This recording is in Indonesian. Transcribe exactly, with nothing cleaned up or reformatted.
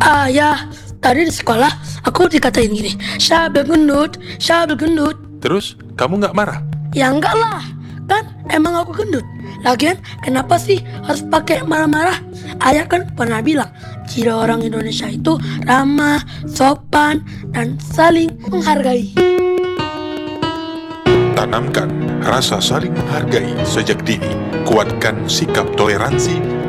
Ah ya, tadi di sekolah aku dikatain gini, Syabel gendut, Syabel gendut. Terus, kamu nggak marah? Ya enggak lah, kan emang aku gendut. Lagian kenapa sih harus pakai marah-marah? Ayah kan pernah bilang, ciri orang Indonesia itu ramah, sopan, dan saling menghargai. Tanamkan rasa saling menghargai sejak dini. Kuatkan sikap toleransi